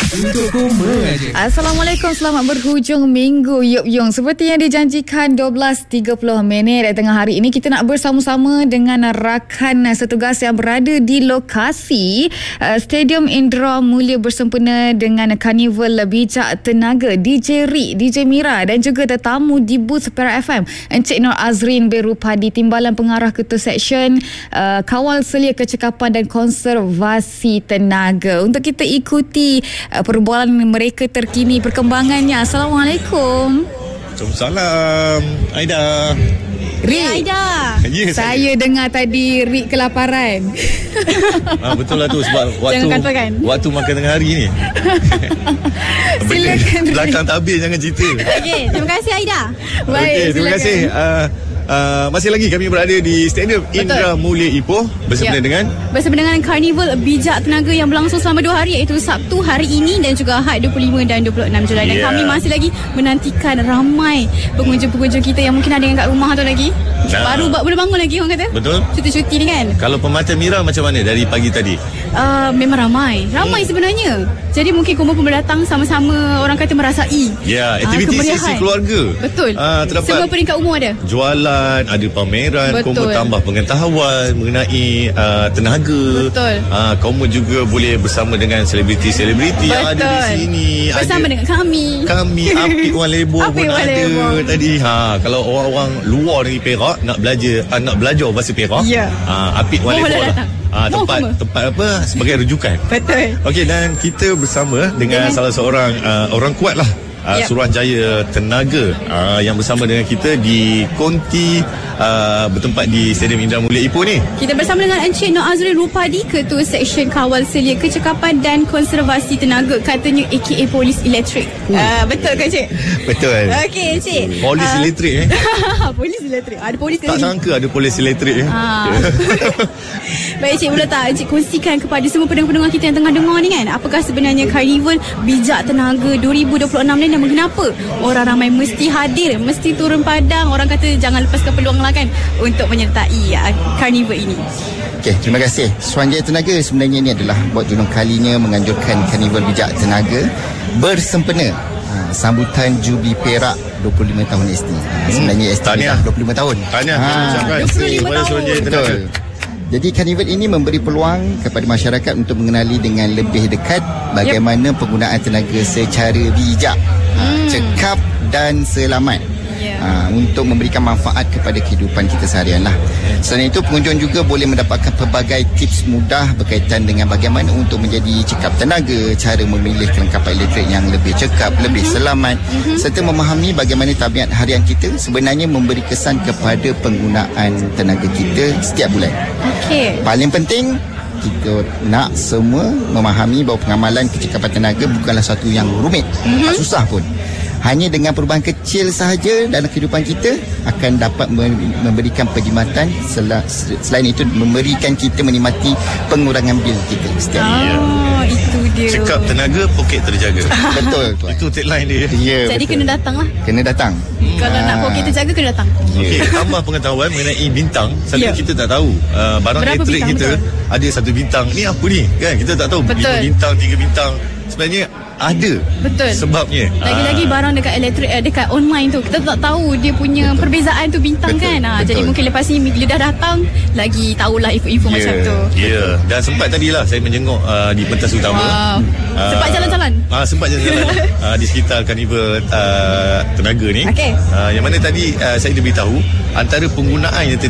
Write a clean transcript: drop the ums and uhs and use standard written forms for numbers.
Untuk Koma je. Assalamualaikum, selamat berhujung minggu Yop Yung. Seperti yang dijanjikan 12.30 minit tengah hari ini, kita nak bersama-sama dengan rakan setugas yang berada di lokasi Stadium Indra Mulia bersempena dengan Karnival Bijak Tenaga, DJ Rik, DJ Mira dan juga tetamu di booth Perak FM, Encik Nur Azrin Berupadi, Timbalan Pengarah Ketua Seksyen Kawal Selia Kecekapan dan Konservasi Tenaga, untuk kita ikuti perbualan mereka terkini, perkembangannya. Assalamualaikum. Waalaikumsalam. Aida. Rik, Aida. Ya, saya dengar tadi Rik kelaparan. Betul lah tu, sebab waktu makan tengah hari ni. Silakan. Belakang tabir jangan cerita. Okey, terima kasih Aida. Baik, Okey, terima silakan. kasih. Masih lagi kami berada di Stadium Indra Mulia Ipoh bersama dengan Bersama Karnival Bijak Tenaga yang berlangsung selama 2 hari, iaitu Sabtu hari ini dan juga Ahad 25 dan 26 Julai. Dan kami masih lagi menantikan ramai pengunjung-pengunjung kita yang mungkin ada yang kat rumah tu lagi. Baru boleh bangun lagi orang kata. Betul. Cuti-cuti ni kan. Kalau pemata Mira macam mana dari pagi tadi? Memang ramai sebenarnya. Jadi mungkin kumpul pun datang sama-sama, orang kata merasai. Ya, aktiviti sesi keluarga. Betul. Terdapat semua peringkat umur ada. Jualan, ada pameran, kamu tambah pengetahuan mengenai tenaga. Betul. Kamu juga boleh bersama dengan selebriti-selebriti yang ada di sini. Bersama dengan kami. Apik Wan Lebor pun Wan ada Lebor. tadi. Kalau orang-orang luar dari Perak nak belajar bahasa Perak, Apik Wan Boleh Lebor lah. datang. Tempat apa sebagai rujukan. Betul. Okey, dan kita bersama dengan salah seorang orang kuat lah, Suruhanjaya Tenaga, yang bersama dengan kita di konti bertempat di Stadium Indra Mulia Ipoh ni. Kita bersama dengan Encik Nur Azrin Berupadi, Ketua Seksyen Kawal Selia Kecekapan dan Konservasi Tenaga, katanya AKA Polis Elektrik. Betul ke Encik? Betul. Okey Encik. Polis elektrik Polis elektrik. Ada polis tak tadi. sangka ada polis elektrik Baik Encik, boleh tak Encik kongsikan kepada semua pendengar-pendengar kita yang tengah dengar ni kan, apakah sebenarnya Karnival Bijak Tenaga 2026 ni dan mengapa orang ramai mesti hadir, mesti turun padang, orang kata jangan lepaskan peluang lah kan untuk menyertai Karnival ini. Okey, terima kasih. Suruhanjaya Tenaga sebenarnya ini adalah buat julung kalinya menganjurkan Karnival Bijak Tenaga bersempena sambutan Jubli Perak 25 tahun ST. Sebenarnya ST dah 25 tahun. Tahniah. 25 tahun. Betul. Jadi Karnival ini memberi peluang kepada masyarakat untuk mengenali dengan lebih dekat bagaimana penggunaan tenaga secara bijak, cekap dan selamat. Untuk memberikan manfaat kepada kehidupan kita seharian lah. Selain itu, pengunjung juga boleh mendapatkan pelbagai tips mudah berkaitan dengan bagaimana untuk menjadi cekap tenaga, cara memilih kelengkapan elektrik yang lebih cekap, lebih selamat, serta memahami bagaimana tabiat harian kita sebenarnya memberi kesan kepada penggunaan tenaga kita setiap bulan. Okey. Paling penting, kita nak semua memahami bahawa pengamalan kecekapan tenaga bukanlah satu yang rumit, tak susah pun. Hanya dengan perubahan kecil sahaja dalam kehidupan kita akan dapat memberikan perkhidmatan. Selain itu, memberikan kita menikmati pengurangan bil kita setiap hari. Itu dia. Cekap tenaga, poket terjaga. Betul tuan. Itu tagline dia. Ya, Jadi betul. kena datang lah. Kena datang. Kalau nak poket terjaga kena datang. Okey, tambah pengetahuan mengenai bintang. Satu kita tak tahu. Barang Berapa elektrik bintang, kita ada 1 bintang. Ni apa ni? Kan kita tak tahu. Betul. 5 bintang, 3 bintang. Sebenarnya ada Betul. sebabnya. Lagi-lagi barang dekat elektrik, dekat online tu kita tak tahu dia punya perbezaan tu bintang. Betul. kan. Jadi Betul. mungkin lepas ni bila dah datang lagi tahulah info-info macam tu. Ya, dan sempat tadilah saya menjenguk di pentas utama. Sempat jalan-jalan. Sempat jalan-jalan di sekitar Karnival Tenaga ni. Okey. Yang mana tadi saya diberitahu antara penggunaan yang